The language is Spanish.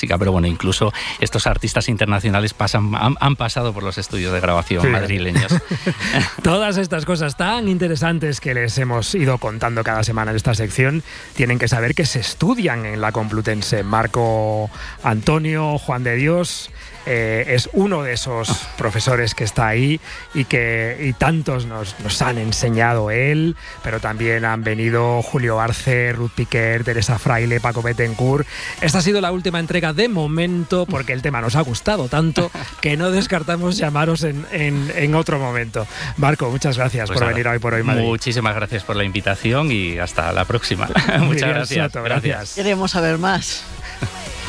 pero bueno, incluso estos artistas internacionales han pasado por los estudios de grabación madrileños. Todas estas cosas tan interesantes que les hemos ido contando cada semana en esta sección tienen que saber que se estudian en la Complutense. Marco Antonio Juan de Dios es uno de esos profesores que está ahí y tantos nos han enseñado él, pero también han venido Julio Arce, Ruth Piquer, Teresa Fraile, Paco Bettencourt. Esta ha sido la última entrega de momento porque el tema nos ha gustado tanto que no descartamos llamaros en otro momento. Marco, muchas gracias por venir a Hoy por Hoy Madrid. Muchísimas gracias por la invitación y hasta la próxima. Muchas gracias. Gracias. Queremos saber más.